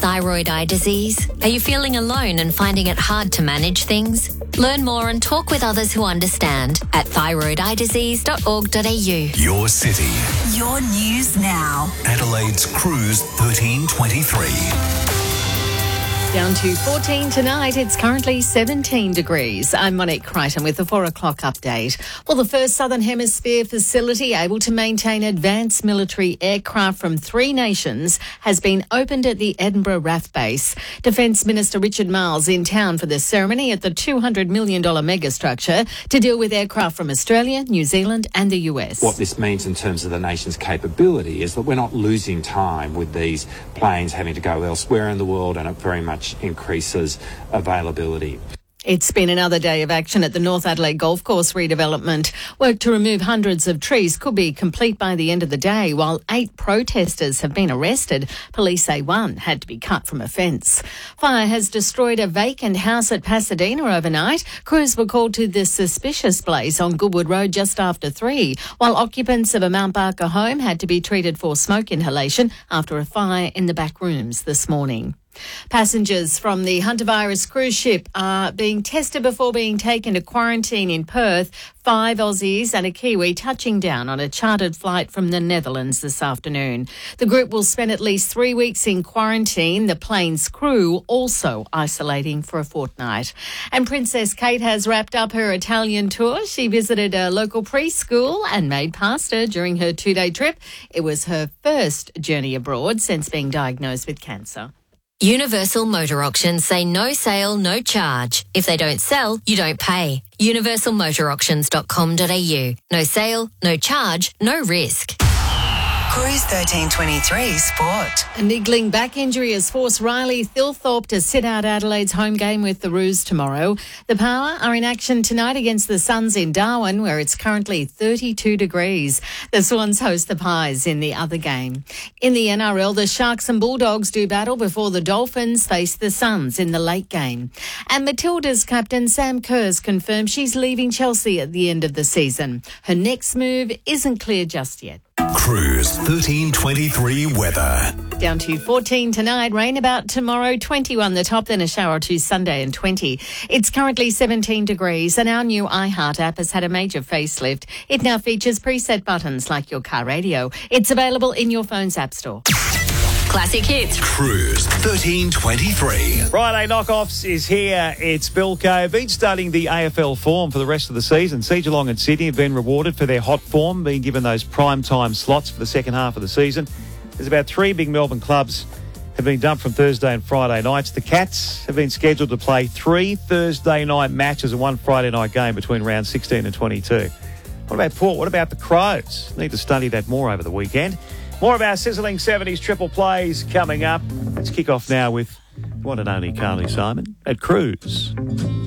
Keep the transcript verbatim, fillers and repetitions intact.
thyroid eye disease? Are you feeling alone and finding it hard to manage things? Learn more and talk with others who understand at thyroid eye disease dot org dot a u. Your city. Your news now. Adelaide's Cruise thirteen twenty-three. Down to fourteen tonight. It's currently seventeen degrees. I'm Monique Crichton with the four o'clock update. Well, the first Southern Hemisphere facility able to maintain advanced military aircraft from three nations has been opened at the Edinburgh R A F base. Defence Minister Richard Marles in town for the ceremony at the two hundred million dollars megastructure to deal with aircraft from Australia, New Zealand and the U S. What this means in terms of the nation's capability is that we're not losing time with these planes having to go elsewhere in the world, and it very much increases availability. It's been another day of action at the North Adelaide Golf Course redevelopment. Work to remove hundreds of trees could be complete by the end of the day, while eight protesters have been arrested. Police say one had to be cut from a fence. Fire has destroyed a vacant house at Pasadena overnight. Crews were called to the suspicious blaze on Goodwood Road just after three, while occupants of a Mount Barker home had to be treated for smoke inhalation after a fire in the back rooms this morning. Passengers from the Hunter-virus cruise ship are being tested before being taken to quarantine in Perth. Five Aussies and a Kiwi touching down on a chartered flight from the Netherlands this afternoon. The group will spend at least three weeks in quarantine, the plane's crew also isolating for a fortnight. And Princess Kate has wrapped up her Italian tour. She visited a local preschool and made pasta during her two-day trip. It was her first journey abroad since being diagnosed with cancer. Universal Motor Auctions say no sale, no charge. If they don't sell, you don't pay. universal motor auctions dot com dot a u. No sale, no charge, no risk. Cruise thirteen twenty-three Sport. A niggling back injury has forced Riley Thilthorpe to sit out Adelaide's home game with the Roos tomorrow. The Power are in action tonight against the Suns in Darwin, where it's currently thirty-two degrees. The Swans host the Pies in the other game. In the N R L, the Sharks and Bulldogs do battle before the Dolphins face the Suns in the late game. And Matilda's captain Sam Kerrs confirmed she's leaving Chelsea at the end of the season. Her next move isn't clear just yet. Cruise thirteen twenty-three weather. Down to fourteen tonight, rain about tomorrow, twenty-one the top, then a shower or two Sunday and twenty. It's currently seventeen degrees and our new iHeart app has had a major facelift. It now features preset buttons like your car radio. It's available in your phone's app store. Classic hits. Cruise thirteen twenty-three. Friday Knockoffs is here. It's Bilko. Been studying the A F L form for the rest of the season. C Geelong and Sydney have been rewarded for their hot form, being given those prime time slots for the second half of the season. There's about three big Melbourne clubs have been dumped from Thursday and Friday nights. The Cats have been scheduled to play three Thursday night matches and one Friday night game between rounds sixteen and twenty-two. What about Port? What about the Crows? Need to study that more over the weekend. More of our sizzling seventies triple plays coming up. Let's kick off now with one and only Carly Simon at Cruise.